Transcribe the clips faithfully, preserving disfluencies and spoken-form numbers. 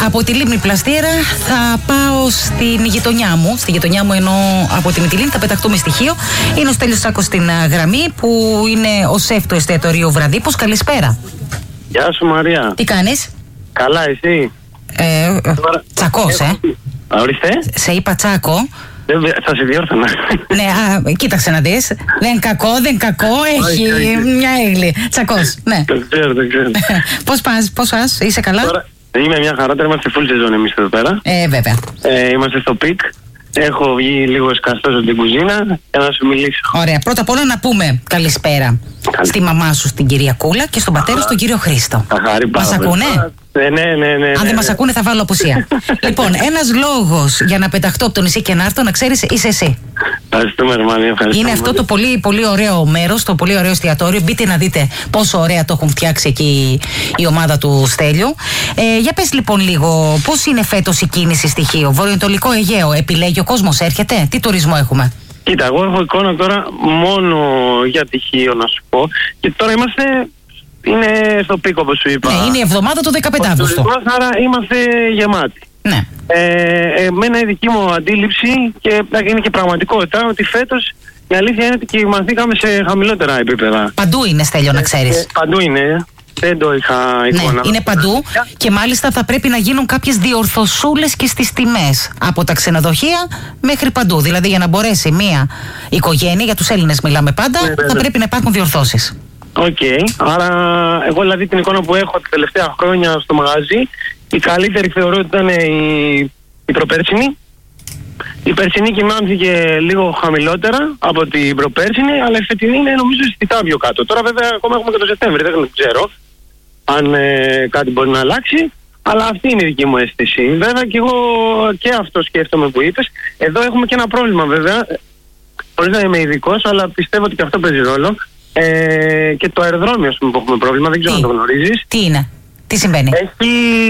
Από τη Λίμνη Πλαστήρα θα πάω στην γειτονιά μου. Στη γειτονιά μου, ενώ από τη Μυτιλήνη θα πεταχτούμε στοιχείο. Είναι ο Στέλιος Τσάκος στην γραμμή, που είναι ο σεφ του εστιατορίου Βραδίπος. Καλησπέρα. Γεια σου, Μαρία. Τι κάνεις? Καλά, εσύ? Ε, Τσακός, ε. Ορίστε. Σε είπα Τσάκο. Δεν, θα σε διόρθωνα. Ναι, α, κοίταξε να δεις. Δεν κακό, δεν κακό, έχει μια έγκλη. Τσακός, ναι. Το ξέρω, το ξέρω. Πώς πας, πώς πας, είσαι καλά? Τώρα, είμαι μια χαρά, τώρα είμαστε full season εμείς εδώ πέρα. Ε, βέβαια. Ε, είμαστε στο πικ. Έχω βγει λίγο σκαστός από την κουζίνα για να σου μιλήσω. Ωραία. Πρώτα απ' όλα να πούμε καλησπέρα Καλή. στη μαμά σου, στην κυρία Κούλα, και στον πατέρα σου, τον κύριο Χρήστο. Μας ακούνε? Ναι, ναι, ναι, ναι. Αν δεν μας ακούνε, θα βάλω απουσία. Λοιπόν, ένας λόγος για να πεταχτώ από το νησί και να έρθω, να ξέρεις, είσαι εσύ. Ευχαριστούμε, Ερμανία, ευχαριστούμε. Είναι αυτό το πολύ, πολύ ωραίο μέρος, το πολύ ωραίο εστιατόριο. Μπείτε να δείτε πόσο ωραία το έχουν φτιάξει εκεί η ομάδα του Στέλιου. Ε, για πες λοιπόν λίγο, πώς είναι φέτος η κίνηση στοιχείο? Βορειοανατολικό Αιγαίο, επιλέγει ο κόσμος, έρχεται? Τι τουρισμό έχουμε? Κοίτα, εγώ έχω εικόνα τώρα μόνο για τυχείο, να σου πω. Και τώρα είμαστε. Είναι στο πίκο, όπως σου είπα. Ναι, είναι η εβδομάδα του δεκαπέντε Αυγούστου. Άρα είμαστε γεμάτοι. Ναι. Ε, εμένα η δική μου αντίληψη, και είναι και πραγματικότητα, ότι φέτος η αλήθεια είναι ότι κοιμαθήκαμε σε χαμηλότερα επίπεδα. Παντού είναι, Στέλιο, να ξέρεις. Ε, παντού είναι. Δεν το είχα εικόνα. Ναι, είναι παντού, και μάλιστα θα πρέπει να γίνουν κάποιες διορθωσούλες και στις τιμές. Από τα ξενοδοχεία μέχρι παντού. Δηλαδή, για να μπορέσει μία οικογένεια, για τους Έλληνες μιλάμε πάντα, ναι, ναι, ναι. θα πρέπει να υπάρχουν διορθώσεις. Οκ. Okay. Άρα, εγώ δηλαδή την εικόνα που έχω τα τελευταία χρόνια στο μαγαζί, η καλύτερη θεωρώ ότι ήταν η, η προπέρσινη. Η περσινή κοιμάνθηκε λίγο χαμηλότερα από την προπέρσινη, αλλά η φετινή είναι νομίζω αισθητά πιο κάτω. Τώρα βέβαια ακόμα έχουμε και το Σεπτέμβρη, δεν ξέρω αν ε, κάτι μπορεί να αλλάξει, αλλά αυτή είναι η δική μου αίσθηση. Βέβαια και εγώ και αυτό σκέφτομαι που είπες. Εδώ έχουμε και ένα πρόβλημα βέβαια, χωρίς να είμαι ειδικός, αλλά πιστεύω ότι και αυτό παίζει ρόλο. Ε, και το αεροδρόμιο, ας πούμε, που έχουμε πρόβλημα, δεν ξέρω αν το γνωρίζεις. Τι είναι, τι συμβαίνει? Έχει,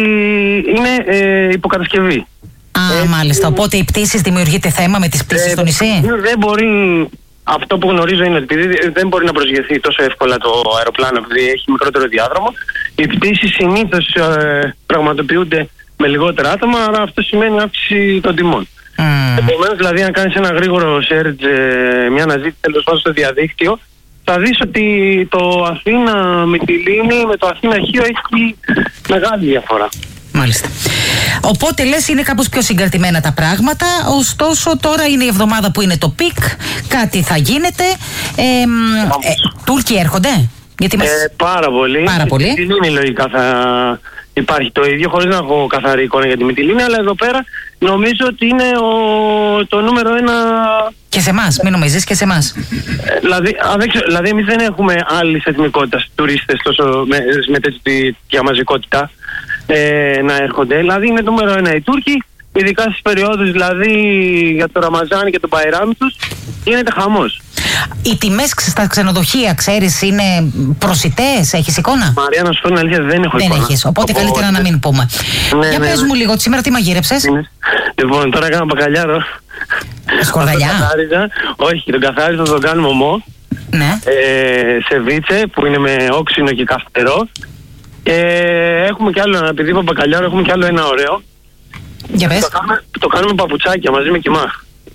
είναι ε, υποκατασκευή. Α, ε, μάλιστα. Οπότε οι πτήσεις, δημιουργείται θέμα με τις πτήσεις ε, στο νησί. Δεν μπορεί, αυτό που γνωρίζω είναι ότι επειδή δεν μπορεί να προσγειωθεί τόσο εύκολα το αεροπλάνο, επειδή έχει μικρότερο διάδρομο, οι πτήσεις συνήθως ε, πραγματοποιούνται με λιγότερα άτομα, άρα αυτό σημαίνει αύξηση των τιμών. Mm. Επομένως, δηλαδή, αν κάνεις ένα γρήγορο search, ε, μια αναζήτηση τέλος πάντων στο διαδίκτυο, θα δεις ότι το Αθήνα Μυτιλήνη με το Αθήνα Χίο έχει μεγάλη διαφορά. Μάλιστα. Οπότε λες είναι κάπως πιο συγκρατημένα τα πράγματα. Ωστόσο τώρα είναι η εβδομάδα που είναι το πικ. Κάτι θα γίνεται. ε, ε, Τούρκοι έρχονται? Γιατί μας... ε, Πάρα πολύ. Πάρα πολύ. Στη Μυτιλήνη λογικά θα υπάρχει το ίδιο, χωρίς να έχω καθαρή εικόνα για τη Μυτιλήνη, αλλά εδώ πέρα νομίζω ότι είναι ο, το νούμερο ένα. Και σε εμάς, μην νομίζεις, και σε εμάς. Ε, δηλαδή, δηλαδή εμείς δεν έχουμε άλλη εθνικότητα τουρίστες τόσο με, με τέτοια μαζικότητα ε, να έρχονται. Δηλαδή είναι το νούμερο ένα οι Τούρκοι, ειδικά στις περιόδους δηλαδή για το Ραμαζάν και το Μπαϊράμ τους, γίνεται χαμός. Οι τιμές στα ξενοδοχεία, ξέρεις, είναι προσιτές, έχεις εικόνα? Μαρία, να σου πω την αλήθεια, δεν έχω δεν εικόνα. Δεν έχεις, οπότε Οπότε... καλύτερα να μην πούμε. Ναι, Για ναι, πες ναι. μου λίγο, σήμερα τι μαγείρεψες? Λοιπόν, τώρα έκανα μπακαλιάρο. Σκορδαλιά? Όχι, τον καθάριζα, τον κάνουμε ομό. Ναι. Ε, σεβίτσε που είναι με όξινο και καυτερό. Και έχουμε κι άλλο, επειδή είπα μπακαλιάρο, έχουμε κι άλλο ένα ωραίο. Για πες. Το κάνουμε, το κάνουμε παπουτσάκια μαζί με κιμά.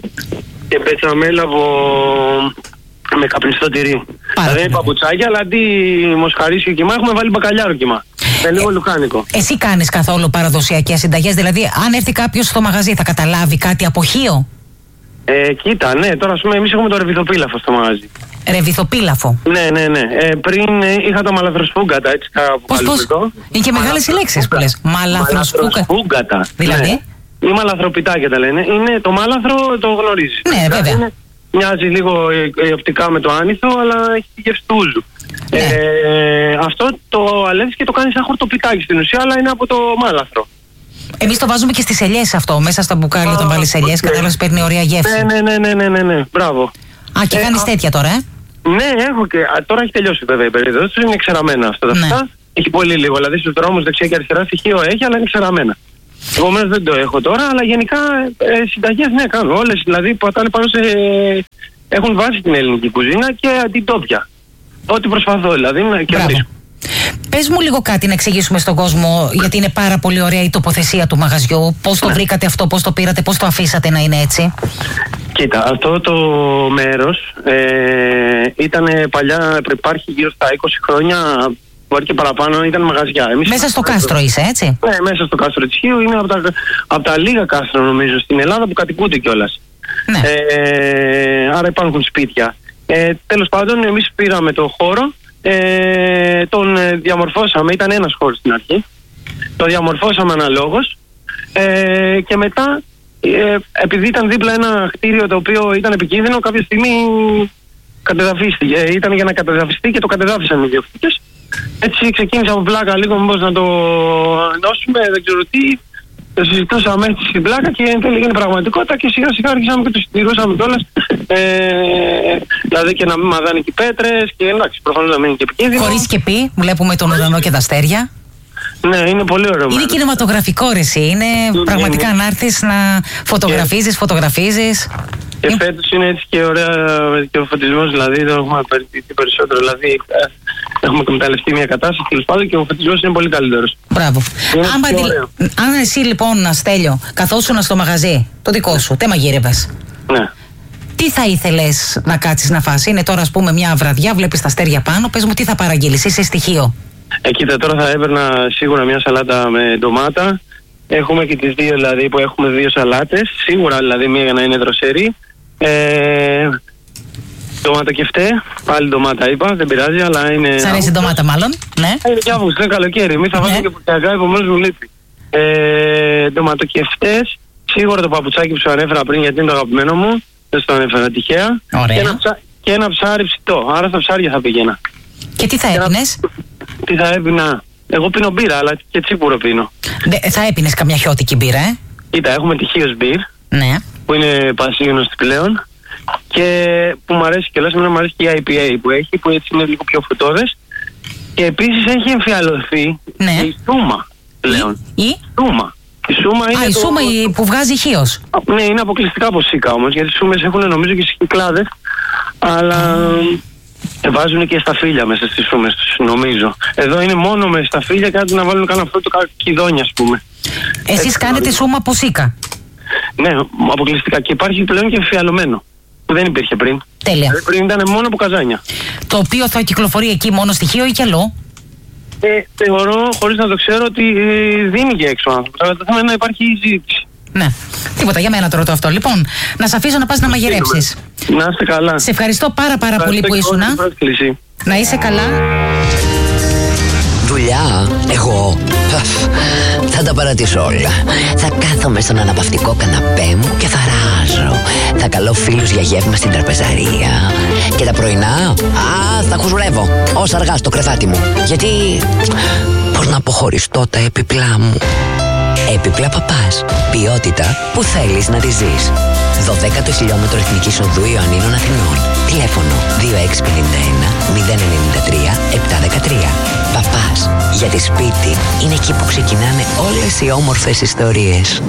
Και μπετσαμέλ από... με καπνιστό τυρί. Δηλαδή είναι παπουτσάκια, αλλά αντί μοσχαρίσιο κιμά έχουμε βάλει μπακαλιάρο κιμά. Είναι λίγο ε, λουκάνικο. Εσύ κάνεις καθόλου παραδοσιακές συνταγές? Δηλαδή, αν έρθει κάποιος στο μαγαζί, θα καταλάβει κάτι από χείο? Ε, κοίτα, ναι, τώρα ας πούμε εμείς έχουμε το ρεβιθοπίλαφο στο μαγαζί. Ρεβιθοπίλαφο. Ναι, ναι, ναι. Ε, πριν ε, είχα το μαλαθροσφούγκατα, έτσι κάπου. Πώς, πώς. Είναι και μεγάλες οι λέξεις που λες. Μαλαθροσφούγκατα. Δηλαδή. Ναι. Ή μαλαθροπιτάκια τα λένε. Είναι το μάλαθρο, το γνωρίζεις. Ναι, βέβαια. Είναι, μοιάζει λίγο ε, ε, οπτικά με το άνηθο, αλλά έχει τη γεύση του ούζου. Ναι. Ε, αυτό το αλεύεις και το κάνεις σαν χορτοπιτάκι στην ουσία, αλλά είναι από το μάλαθρο. Εμείς το βάζουμε και στις ελιές αυτό, μέσα στα μπουκάλια όταν βάλεις ελιές, κατάλαβες, παίρνει ωραία γεύση. Ναι, ναι, ναι, ναι, ναι, ναι, μπράβο. Α, και ε, κάνεις α... τέτοια τώρα, ε? Ναι, έχω και. Α, τώρα έχει τελειώσει βέβαια η περίοδος, είναι ξεραμένα αυτά τα αυτά. Ναι. Έχει πολύ λίγο, δηλαδή στους δρόμους δεξιά και αριστερά στοιχείο έχει, αλλά είναι ξεραμένα. Επομένως δεν το έχω τώρα, αλλά γενικά ε, συνταγές ναι, κάνω όλες. Δηλαδή πατάνε πάνω σε. Έχουν βάσει την ελληνική κουζίνα και την τόπια. Ό,τι προσπαθώ δηλαδή να κερδίσω. Πες μου λίγο κάτι να εξηγήσουμε στον κόσμο, γιατί είναι πάρα πολύ ωραία η τοποθεσία του μαγαζιού. Πώς το ναι. βρήκατε αυτό, πώς το πήρατε, πώς το αφήσατε να είναι έτσι? Κοίτα, αυτό το μέρος ε, ήταν παλιά, υπάρχει γύρω στα είκοσι χρόνια, μπορεί και παραπάνω, ήταν μαγαζιά. Εμείς μέσα στο κάστρο είσαι, έτσι? Ναι, μέσα στο κάστρο της Χίου. Είναι από τα, από τα λίγα κάστρα, νομίζω, στην Ελλάδα που κατοικούνται κιόλας. Ναι. Ε, άρα υπάρχουν σπίτια. Ε, τέλος πάντων, εμείς πήραμε το χώρο, ε, τον διαμορφώσαμε, ήταν ένας χώρος στην αρχή, το διαμορφώσαμε αναλόγως ε, και μετά, ε, επειδή ήταν δίπλα ένα κτίριο το οποίο ήταν επικίνδυνο, κάποια στιγμή κατεδαφίστηκε, ε, ήταν για να κατεδαφιστεί και το κατεδάφισαν οι ιδιοκτήτες. Έτσι ξεκίνησα από πλάκα λίγο μήπως να το ενώσουμε, δεν ξέρω τι. Το συζητούσαμε έτσι στην πλάκα και εν τέλει έγινε πραγματικότητα και σιγά σιγά άρχισαμε και το συντηρούσαμε κιόλας. Ε, δηλαδή και να μην μαδάνε και πέτρες και εντάξει, προφανώς να μην είναι και επικίνδυνο. Χωρίς σκεπή, βλέπουμε τον ουρανό και τα αστέρια. Ναι, είναι πολύ ωραίο. Είναι κινηματογραφικό ρε εσύ, είναι ναι, πραγματικά ναι. να έρθεις να φωτογραφίζεις, και... φωτογραφίζεις. Και είναι... φέτος είναι έτσι και ωραία και ο φωτισμός, δηλαδή το έχουμε απαιτηθεί περισσότερο, δηλαδή έχουμε εκμεταλλευτεί μια κατάσταση τέλος πάντων και ο φωτισμός είναι πολύ καλύτερος. Μπράβο. Αν, παντή... Αν εσύ λοιπόν, Αστέλιο, καθόσουνα στο μαγαζί, το δικό σου, τε μαγείρευες? Ναι. Τι θα ήθελες να κάτσεις να φας? Είναι τώρα ας πούμε μια βραδιά, βλέπεις τα αστέρια πάνω, πες μου τι θα παραγγείλεις, είσαι στοιχείο. Ε, κοίτα, τώρα θα έπαιρνα σίγουρα μια σαλάτα με ντομάτα. Έχουμε και τις δύο, δηλαδή, που έχουμε δύο σαλάτες. Σίγουρα, δηλαδή, μία για να είναι δροσερή. Ε, ντομάτα κεφτέ. Πάλι ντομάτα είπα, δεν πειράζει, αλλά είναι... Σ' αρέσει η ντομάτα μάλλον, ναι. Είναι και Αύγουστο, είναι καλοκαίρι. Εμείς θα βάζουμε και πουρκιακά, επομένως μου λείπει. Ε, ντοματοκεφτές. Σίγουρα το παπουτσάκι που σου ανέφερα πριν, γιατί είναι το αγαπημένο μου. Δεν στο ανέφερα τυχαία. Και ένα, ψά, και ένα ψάρι ψητό. Άρα στα ψάρια θα πήγαινα. Και τι θα έπινες? Τι θα έπινα? Εγώ πίνω μπύρα, αλλά και τσίπουρο πίνω. Δε, θα έπινες καμιά χιώτικη μπύρα, ε? Κοίτα, έχουμε τη Χίος Μπυρ, ναι. που είναι πασίγνωστη πλέον και που μου αρέσει κιόλας, μου αρέσει και η άι πι έι που έχει, που έτσι είναι λίγο πιο φρουτώδες. Και επίσης έχει εμφιαλωθεί ναι. η Σούμα πλέον. Η, η? Σούμα. Η Σούμα είναι. Α, η το... Σούμα η που βγάζει η Χίος. Ναι, είναι αποκλειστικά από Σίκα όμως, γιατί οι Σούμες έχουν νομίζω και κυκλάδες, αλλά mm. βάζουν και σταφύλια μέσα στις Σούμες τους, νομίζω. Εδώ είναι μόνο με σταφύλια, κάτι να βάλουν κανένα φρούτο, κιδόνια ας πούμε. Εσείς έτσι, κάνετε δηλαδή. Σούμα από Σίκα? Ναι, αποκλειστικά. Και υπάρχει πλέον και εμφιαλωμένο, που δεν υπήρχε πριν. Τέλεια. Δηλαδή πριν ήταν μόνο από καζάνια. Το οποίο θα κυκλοφορεί εκεί μόνο στοιχείο ή κι αλλού? Ε, θεωρώ, χωρίς να το ξέρω, ότι ε, δίνει και έξω άνθρωπος. Αλλά το θέμα είναι να υπάρχει ζήτηση. Ναι. Τίποτα, για μένα το ρωτώ αυτό. Λοιπόν, να σε αφήσω να πας να μαγειρέψεις. Να είστε καλά. Σε ευχαριστώ πάρα πάρα πολύ που ήσουν. Να είσαι καλά. Δουλειά, εγώ θα τα παρατήσω όλα. Θα κάθομαι στον αναπαυτικό καναπέ μου και θα ράζω. Θα καλώ φίλους για γεύμα στην τραπεζαρία. Και τα πρωινά, α, θα χουζουρεύω όσα αργά στο κρεβάτι μου. Γιατί, πώς να αποχωριστώ τα έπιπλά μου. Έπιπλα Παπάς. Ποιότητα που θέλεις να τη ζεις. δωδέκατο χιλιόμετρο Εθνικής Οδού Ιωαννίνων Αθηνών. Τηλέφωνο δύο έξι πέντε ένα μηδέν εννιά τρία επτά ένα τρία. Παπάς. Γιατί σπίτι είναι εκεί που ξεκινάνε όλες οι όμορφες ιστορίες.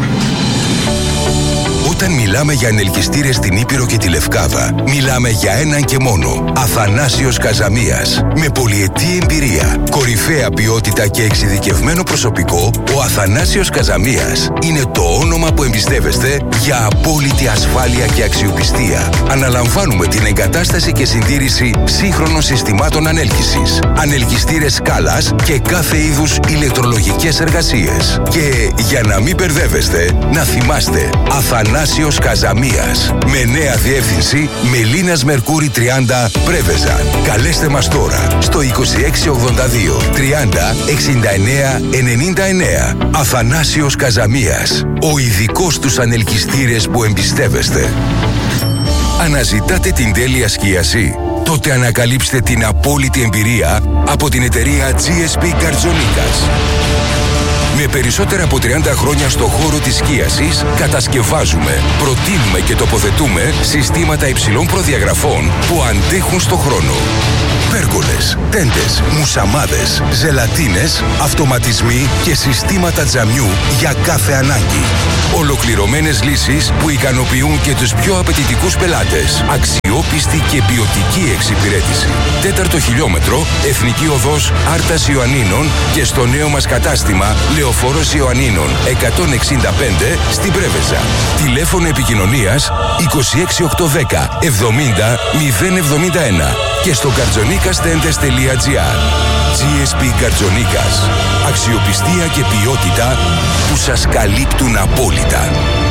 Όταν μιλάμε για ανελκυστήρες στην Ήπειρο και τη Λευκάδα, μιλάμε για έναν και μόνο. Αθανάσιος Καζαμίας. Με πολυετή εμπειρία, κορυφαία ποιότητα και εξειδικευμένο προσωπικό, ο Αθανάσιος Καζαμίας είναι το όνομα που εμπιστεύεστε για απόλυτη ασφάλεια και αξιοπιστία. Αναλαμβάνουμε την εγκατάσταση και συντήρηση σύγχρονων συστημάτων ανέλκυσης, ανελκυστήρες σκάλας και κάθε είδους ηλεκτρολογικές εργασίες. Και για να μην μπερδεύεστε, να θυμάστε, Αθανάσιος Καζαμίας. Με νέα διεύθυνση Μελίνας Μερκούρη τριάντα Πρέβεζαν. Καλέστε μας τώρα στο είκοσι έξι ογδόντα δύο τριάντα εξήντα εννέα ενενήντα εννέα. Αθανάσιος Καζαμίας. Ο ειδικός στους ανελκυστήρες που εμπιστεύεστε. Αναζητάτε την τέλεια σκίαση? Τότε ανακαλύψτε την απόλυτη εμπειρία από την εταιρεία τζι ες πι Καρτζονίκας. Με περισσότερα από τριάντα χρόνια στο χώρο της σκίασης, κατασκευάζουμε, προτείνουμε και τοποθετούμε συστήματα υψηλών προδιαγραφών που αντέχουν στο χρόνο. Πέργολες, τέντες, μουσαμάδες, ζελατίνες, αυτοματισμοί και συστήματα τζαμιού για κάθε ανάγκη. Ολοκληρωμένες λύσεις που ικανοποιούν και τους πιο απαιτητικούς πελάτες. αξιόπιστη και ποιοτική εξυπηρέτηση. Τέταρτο χιλιόμετρο, Εθνική Οδός Άρτας Ιωαννίνων και στο νέο μας κατάστημα Λεωφόρος Ιωαννίνων εκατόν εξήντα πέντε στην Πρέβεζα. Τηλέφωνο επικοινωνίας είκοσι έξι οκτακόσια δέκα εβδομήντα μηδέν εβδομήντα ένα και στο καρτζονίκας τελεία τζι άρ. τζι ες πι Καρτζονίκας. Αξιοπιστία και ποιότητα που σας καλύπτουν απόλυτα.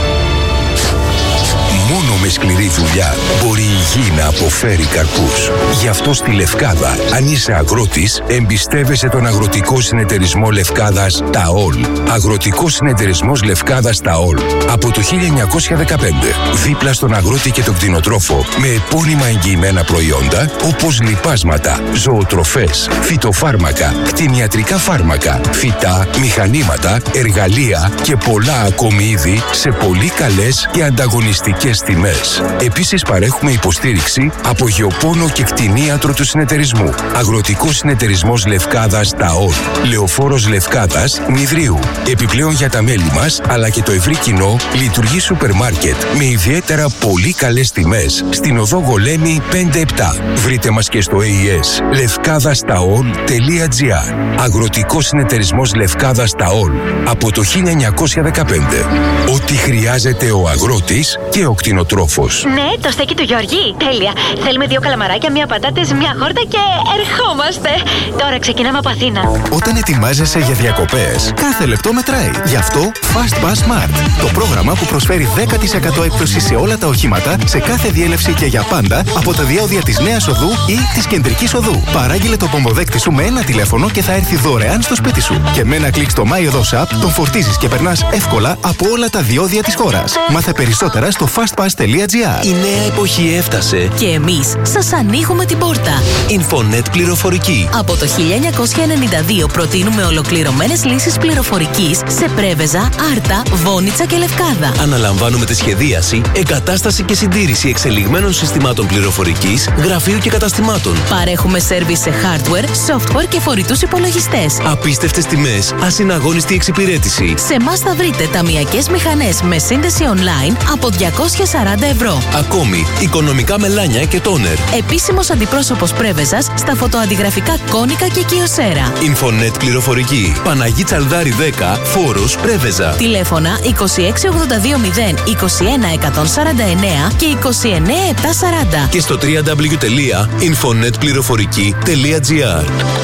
Μόνο με σκληρή δουλειά μπορεί η γη να αποφέρει καρπούς. Γι' αυτό στη Λευκάδα, αν είσαι αγρότης, εμπιστεύεσαι τον Αγροτικό Συνεταιρισμό Λευκάδας ΤΑΟΛ. Αγροτικός Συνεταιρισμός Λευκάδας ΤΑΟΛ. Από το χίλια εννιακόσια δεκαπέντε. Δίπλα στον αγρότη και τον κτηνοτρόφο. Με επώνυμα εγγυημένα προϊόντα όπως λιπάσματα, ζωοτροφές, φυτοφάρμακα, κτηνιατρικά φάρμακα, φυτά, μηχανήματα, εργαλεία και πολλά ακόμη είδη σε πολύ καλές και ανταγωνιστικές τιμές. Επίσης παρέχουμε υποστήριξη από γεωπόνο και κτηνίατρο του συνεταιρισμού. Αγροτικός Συνεταιρισμός Λευκάδας ΤΑΟΛ. Λεωφόρος Λευκάδας Μηδρίου. Επιπλέον για τα μέλη μας αλλά και το ευρύ κοινό λειτουργεί σούπερ μάρκετ με ιδιαίτερα πολύ καλές τιμές στην οδό Γολέμη πέντε επτά. Βρείτε μας και στο έι ες λευκάδας ταολ τελεία τζι άρ. Αγροτικός Συνεταιρισμός Λευκάδας ΤΑΟΛ. Από το χίλια εννιακόσια δεκαπέντε. Ό,τι χρειάζεται ο αγρότης και ο κτηνοτρόφος. Ναι, το στέκι του Γιώργη. Τέλεια. Θέλουμε δύο καλαμαράκια, μία πατάτες, μία χόρτα και ερχόμαστε. Τώρα ξεκινάμε από Αθήνα. Όταν ετοιμάζεσαι για διακοπές, κάθε λεπτό μετράει. Γι' αυτό Fast Pass Smart. Το πρόγραμμα που προσφέρει δέκα τοις εκατό έκπτωση σε όλα τα οχήματα, σε κάθε διέλευση και για πάντα από τα διόδια της Νέας Οδού ή της Κεντρικής Οδού. Παράγγειλε το πομποδέκτη σου με ένα τηλέφωνο και θα έρθει δωρεάν στο σπίτι σου. Και με ένα κλικ στο My Odos App τον φορτίζεις και περνάς εύκολα από όλα τα διόδια της χώρας. Μάθε περισσότερα στο fastpass τελεία τζι άρ. Η νέα εποχή έφτασε. Και εμείς σας ανοίγουμε την πόρτα. Infonet Πληροφορική. Από το χίλια εννιακόσια ενενήντα δύο προτείνουμε ολοκληρωμένες λύσεις πληροφορικής σε Πρέβεζα, Άρτα, Βόνιτσα και Λευκάδα. Αναλαμβάνουμε τη σχεδίαση, εγκατάσταση και συντήρηση εξελιγμένων συστημάτων πληροφορικής, γραφείου και καταστημάτων. Παρέχουμε σέρβις σε hardware, software και φορητούς υπολογιστές. Απίστευτες τιμές, ασυναγώνιστη εξυπηρέτηση. Σε εμάς θα βρείτε ταμειακές μηχανές με σύνδεση online από διακόσια σαράντα ευρώ. Ακόμη, οικονομικά μελάνια και τόνερ. Επίσημος αντιπρόσωπος Πρέβεζας στα φωτοαντιγραφικά Κόνικα και Κιοσέρα. Infonet Πληροφορική. Παναγί Τσαλδάρη δέκα, Φόρος, Πρέβεζα. Τηλέφωνα είκοσι έξι ογδόντα δύο μηδέν είκοσι ένα εκατόν σαράντα εννέα και είκοσι εννέα επτακόσια σαράντα. Και στο double-u double-u double-u τελεία infonet πληροφορική τελεία τζι άρ.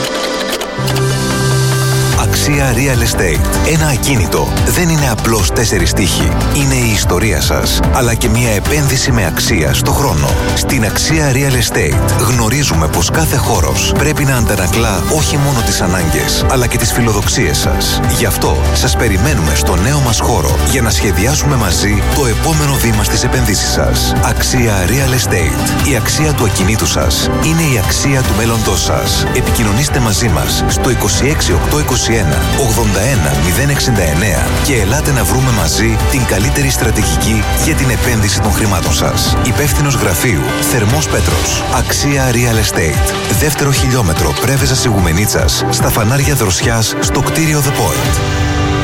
Αξία Real Estate. Ένα ακίνητο δεν είναι απλώς τέσσερις τοίχοι. Είναι η ιστορία σας, αλλά και μια επένδυση με αξία στο χρόνο. Στην Αξία Real Estate γνωρίζουμε πως κάθε χώρος πρέπει να αντανακλά όχι μόνο τις ανάγκες, αλλά και τις φιλοδοξίες σας. Γι' αυτό σας περιμένουμε στο νέο μας χώρο για να σχεδιάσουμε μαζί το επόμενο βήμα στις επενδύσεις σας. Αξία Real Estate. Η αξία του ακινήτου σας είναι η αξία του μέλλοντός σας. Επικοινωνήστε μαζί μας στο είκοσι έξι οκτακόσια είκοσι ένα ογδόντα ένα μηδέν εξήντα εννέα και ελάτε να βρούμε μαζί την καλύτερη στρατηγική για την επένδυση των χρημάτων σας. Υπεύθυνος γραφείου Θερμός Πέτρος. Αξία Real Estate. Δεύτερο χιλιόμετρο Πρέβεζας Ιγουμενίτσας στα φανάρια Δροσιάς στο κτίριο The Point.